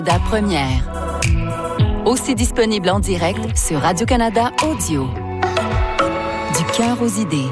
La première. Aussi disponible en direct sur Radio-Canada Audio. Du cœur aux idées.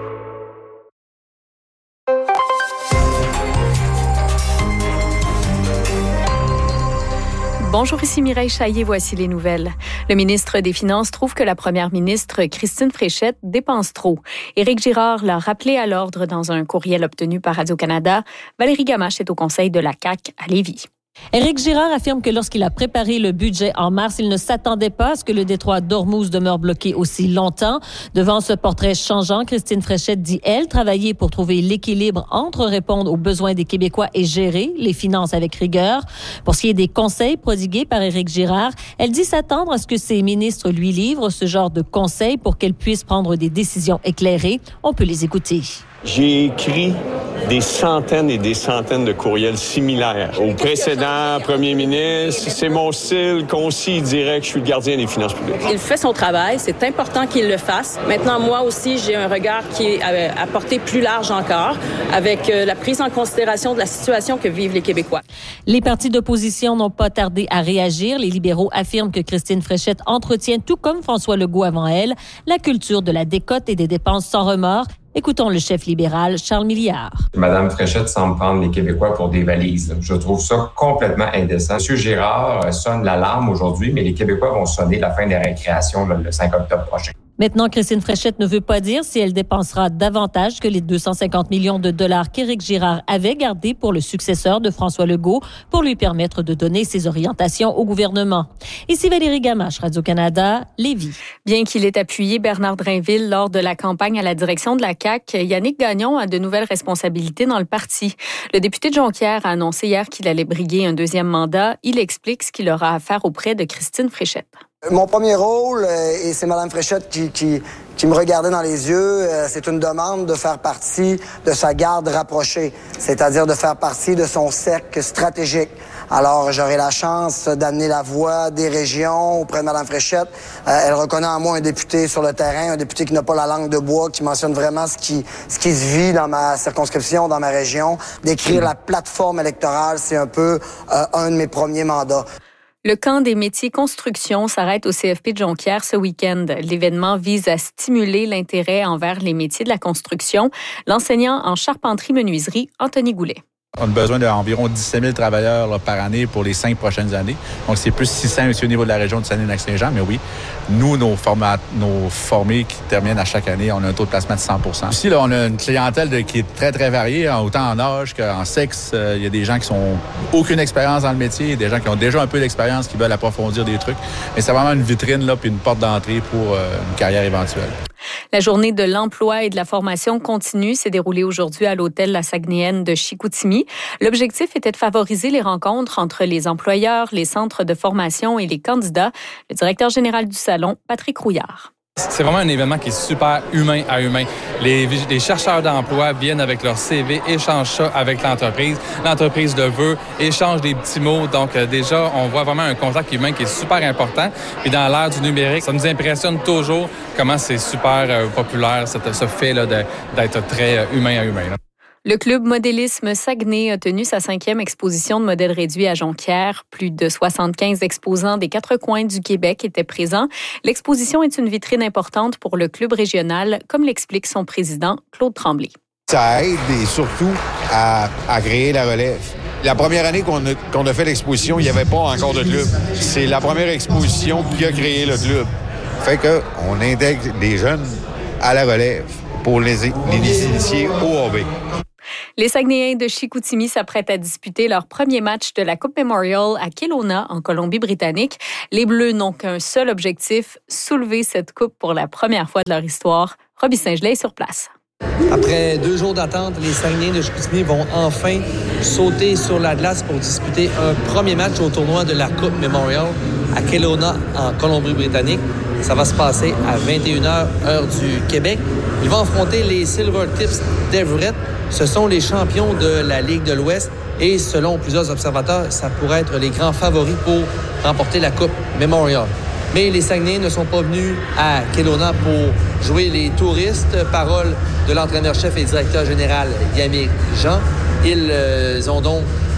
Bonjour, ici Mireille Chaillet, voici les nouvelles. Le ministre des Finances trouve que la première ministre Christine Fréchette dépense trop. Éric Girard l'a rappelé à l'ordre dans un courriel obtenu par Radio-Canada. Valérie Gamache est au conseil de la CAQ à Lévis. Éric Girard affirme que lorsqu'il a préparé le budget en mars, il ne s'attendait pas à ce que le détroit d'Ormuz demeure bloqué aussi longtemps. Devant ce portrait changeant, Christine Fréchette dit, elle, travailler pour trouver l'équilibre entre répondre aux besoins des Québécois et gérer les finances avec rigueur. Pour ce qui est des conseils prodigués par Éric Girard, elle dit s'attendre à ce que ses ministres lui livrent ce genre de conseils pour qu'elle puisse prendre des décisions éclairées. On peut les écouter. J'ai écrit des centaines et des centaines de courriels similaires au précédent premier ministre. C'est mon style, concis, direct. Je suis le gardien des finances publiques. Il fait son travail. C'est important qu'il le fasse. Maintenant, moi aussi, j'ai un regard qui est à portée plus large encore, avec la prise en considération de la situation que vivent les Québécois. Les partis d'opposition n'ont pas tardé à réagir. Les libéraux affirment que Christine Fréchette entretient, tout comme François Legault avant elle, la culture de la décote et des dépenses sans remords. Écoutons le chef libéral, Charles Milliard. Madame Fréchette semble prendre les Québécois pour des valises. Je trouve ça complètement indécent. Monsieur Girard sonne l'alarme aujourd'hui, mais les Québécois vont sonner la fin des récréations le 5 octobre prochain. Maintenant, Christine Fréchette ne veut pas dire si elle dépensera davantage que les 250 millions de dollars qu'Éric Girard avait gardés pour le successeur de François Legault pour lui permettre de donner ses orientations au gouvernement. Ici Valérie Gamache, Radio-Canada, Lévis. Bien qu'il ait appuyé Bernard Drainville lors de la campagne à la direction de la CAQ, Yannick Gagnon a de nouvelles responsabilités dans le parti. Le député de Jonquière a annoncé hier qu'il allait briguer un deuxième mandat. Il explique ce qu'il aura à faire auprès de Christine Fréchette. Mon premier rôle, et c'est Mme Fréchette qui me regardait dans les yeux, c'est une demande de faire partie de sa garde rapprochée, c'est-à-dire de faire partie de son cercle stratégique. Alors, j'aurai la chance d'amener la voix des régions auprès de Mme Fréchette. Elle reconnaît en moi un député sur le terrain, un député qui n'a pas la langue de bois, qui mentionne vraiment ce qui se vit dans ma circonscription, dans ma région. D'écrire la plateforme électorale, c'est un peu un de mes premiers mandats. Le camp des métiers construction s'arrête au CFP de Jonquière ce week-end. L'événement vise à stimuler l'intérêt envers les métiers de la construction. L'enseignant en charpenterie-menuiserie, Anthony Goulet. On a besoin d'environ 17 000 travailleurs là, par année pour les 5 prochaines années. Donc, c'est plus 600 aussi au niveau de la région de Saguenay-Lac-Saint-Jean. Mais oui, nous, nos formés qui terminent à chaque année, on a un taux de placement de 100%. Ici, là, on a une clientèle qui est très, très variée, autant en âge qu'en sexe. Il y a des gens qui n'ont aucune expérience dans le métier, des gens qui ont déjà un peu d'expérience, qui veulent approfondir des trucs. Mais c'est vraiment une vitrine là, puis une porte d'entrée pour une carrière éventuelle. La journée de l'emploi et de la formation continue s'est déroulée aujourd'hui à l'hôtel La Saguenayenne de Chicoutimi. L'objectif était de favoriser les rencontres entre les employeurs, les centres de formation et les candidats. Le directeur général du salon, Patrick Rouillard. C'est vraiment un événement qui est super humain à humain. Les chercheurs d'emploi viennent avec leur CV, échangent ça avec l'entreprise. L'entreprise le veut, échange des petits mots. Donc déjà, on voit vraiment un contact humain qui est super important. Puis dans l'ère du numérique, ça nous impressionne toujours comment c'est super populaire, ce fait là, d'être très humain à humain. Là. Le club Modélisme Saguenay a tenu sa 5e exposition de modèles réduits à Jonquière. Plus de 75 exposants des 4 coins du Québec étaient présents. L'exposition est une vitrine importante pour le club régional, comme l'explique son président, Claude Tremblay. Ça aide et surtout à créer la relève. La première année qu'on a fait l'exposition, il n'y avait pas encore de club. C'est la première exposition qui a créé le club. Fait qu'on intègre les jeunes à la relève pour les initier au AB. Les Saguenayens de Chicoutimi s'apprêtent à disputer leur premier match de la Coupe Memorial à Kelowna, en Colombie-Britannique. Les Bleus n'ont qu'un seul objectif, soulever cette coupe pour la première fois de leur histoire. Roby Saint-Gelais est sur place. Après 2 jours d'attente, les Saguenayens de Chicoutimi vont enfin sauter sur la glace pour disputer un premier match au tournoi de la Coupe Memorial à Kelowna, en Colombie-Britannique. Ça va se passer à 21h, heure du Québec. Ils vont affronter les Silver Tips d'Everett. Ce sont les champions de la Ligue de l'Ouest et selon plusieurs observateurs, ça pourrait être les grands favoris pour remporter la Coupe Memorial. Mais les Saguenayens ne sont pas venus à Kelowna pour jouer les touristes. Parole de l'entraîneur-chef et directeur général Yamir Jean. Ils ont donc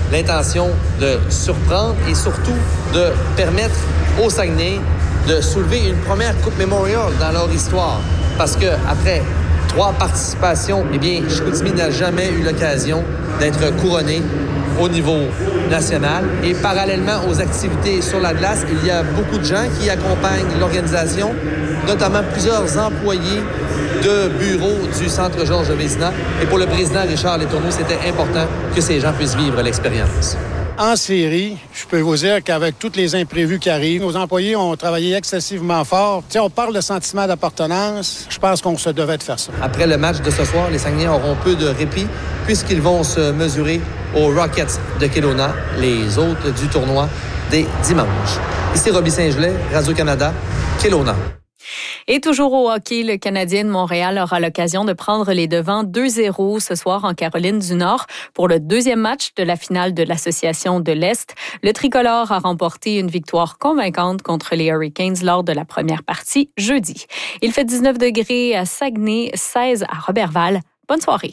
l'intention de surprendre et surtout de permettre au Saguenay de soulever une première Coupe Memorial dans leur histoire. Parce que après 3 participations, eh bien, Chicoutimi n'a jamais eu l'occasion d'être couronné au niveau national. Et parallèlement aux activités sur la glace, il y a beaucoup de gens qui accompagnent l'organisation, notamment plusieurs employés de bureau du Centre Georges Vézina. Et pour le président Richard Letourneau, c'était important que ces gens puissent vivre l'expérience. En série, je peux vous dire qu'avec tous les imprévus qui arrivent, nos employés ont travaillé excessivement fort. T'sais, on parle de sentiment d'appartenance. Je pense qu'on se devait de faire ça. Après le match de ce soir, les Saguenayens auront peu de répit puisqu'ils vont se mesurer aux Rockets de Kelowna, les hôtes du tournoi dès dimanche. Ici Roby Saint-Gelais, Radio-Canada, Kelowna. Et toujours au hockey, le Canadien de Montréal aura l'occasion de prendre les devants 2-0 ce soir en Caroline du Nord pour le 2e match de la finale de l'Association de l'Est. Le tricolore a remporté une victoire convaincante contre les Hurricanes lors de la première partie jeudi. Il fait 19 degrés à Saguenay, 16 à Roberval. Bonne soirée.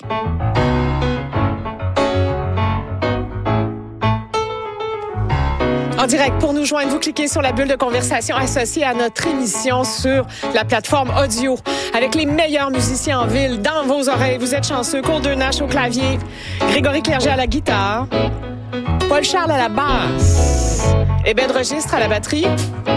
En direct, pour nous joindre, vous cliquez sur la bulle de conversation associée à notre émission sur la plateforme audio. Avec les meilleurs musiciens en ville dans vos oreilles. Vous êtes chanceux. Cour Deux-Naches au clavier, Grégory Clerget à la guitare, Paul Charles à la basse et Ben Registre à la batterie.